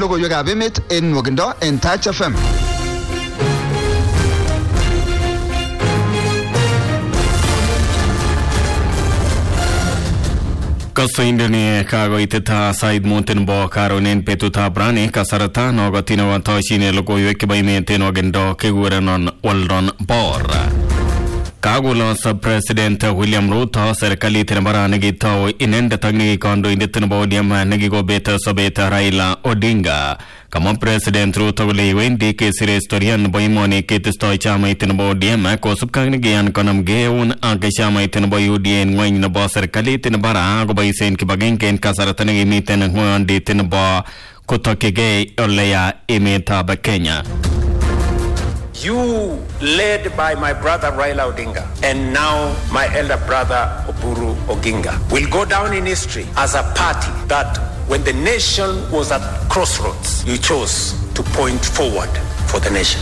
logoiwekab emet en nwokindo en Touch FM. Kasoindeni kagoiteta Said Mountain Bo Karonen Petuta Brani Kasarata Nogatina Watoshine logoiwek kiba emet en nwokindo kigurenon Waldon Bor. Kagulos President William Ruto serikali tinabara negitao inendet ak negikondoindet nebo ODM negigobet sobet Raila Odinga. Kama President Ruto kole wendi kesire historian nebo imoni ketistoi chamait nebo ODM kosubkei ak negiyan konamgei eun ak chamait nebo UDA en ng'weny nebo serikali tinabara koboisien kibagenge en kasarta negimiten ng'oyondit nebo kotokyigei oleya emetab Kenya. You, led by my brother Raila Odinga and now my elder brother Oburu Oginga, will go down in history as a party that when the nation was at crossroads, you chose to point forward for the nation.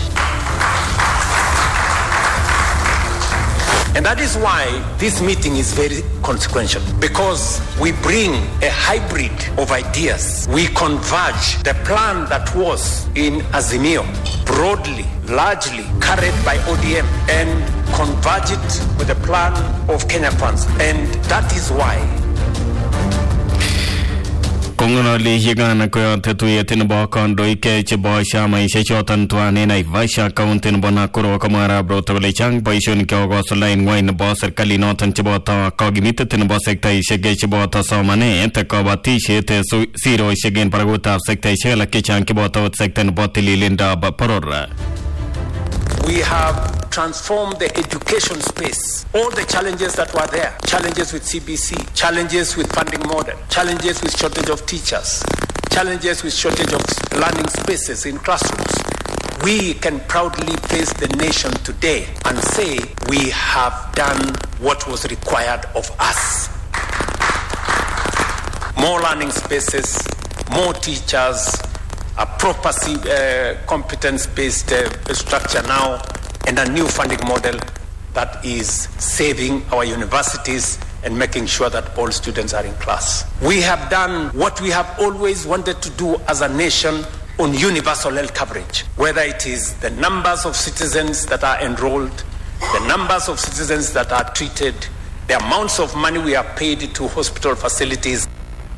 And that is why this meeting is very consequential, because we bring a hybrid of ideas. We converge the plan that was in Azimio, broadly, largely carried by ODM, and converge it with the plan of Kenya Kwanza. And that is why Kongonoli yigana koyote tuyeti nebo kondoike chebo chamaishe choton tuane Naivasha kaunti nebo Nakuru kamara brotokole chang boishonik kogosuldaen ng'weny nebo serikali noton cheboto kogimitet nebo sektaishek cheboto somanet, kabatishet, siroishek en barakutab sektaishek alak chechang cheboto sekta nebo tililindab poror. we have transformed the education space. All the challenges that were there, challenges with CBC, challenges with funding model, challenges with shortage of teachers, challenges with shortage of learning spaces in classrooms. We can proudly face the nation today and say we have done what was required of us. More learning spaces, more teachers, a proper competence-based structure now, and a new funding model that is saving our universities and making sure that all students are in class. We have done what we have always wanted to do as a nation on universal health coverage, whether it is the numbers of citizens that are enrolled, the numbers of citizens that are treated, the amounts of money we have paid to hospital facilities.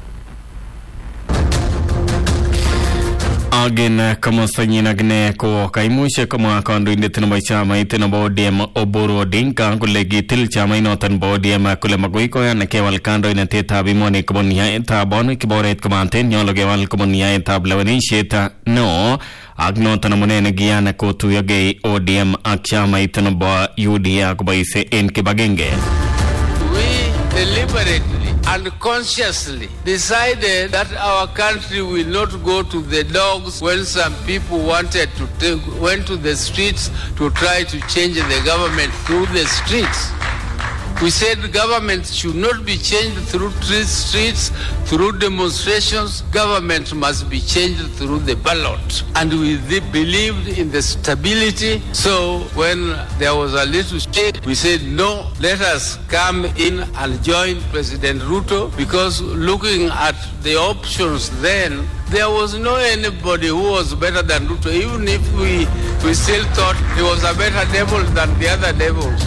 Again, kama sanyina gne ko kaimushe kama kondoindet nebo chamait nebo ODM Oburu Odinga kole gitil chamait noton bo ODM kole magoi koyan kewal kandoinatetab imoni kobun yaetab kiboret komanten nyolu kewal kobun yaetab lewenishet no ak noton amune negiyan kotuyogei ODM ak chamait nebo UDA koboise en kibagenge. We deliberately and consciously decided that our country will not go to the dogs when some people went to the streets to try to change the government through the streets. We said government should not be changed through streets, through demonstrations. Government must be changed through the ballot. And we believed in the stability. So when there was a little shake, we said, no, let us come in and join President Ruto, because looking at the options then, there was no anybody who was better than Ruto, even if we still thought he was a better devil than the other devils.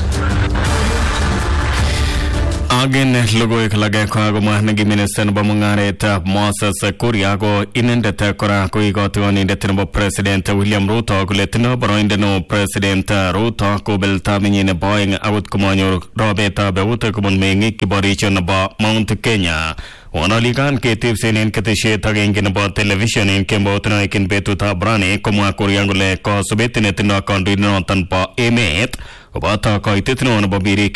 Again, logo ikalage kwa goma nagi minister nebo mungaret Moses Kuria ko inendet kora ko igotoni ndetino President William Ruto kuletino boroinde no President Ruto ko belta minyine boying awut kumonyo robeta bewute kumun mengi kiboricho nebo Mount Kenya. Wanalikan ketipsen en keteshet agenge nebo television en kembotna ikin betuta brane komwa Kuria ngole ko subetine tino kondoinoton po emet koboto koitetno nebo birik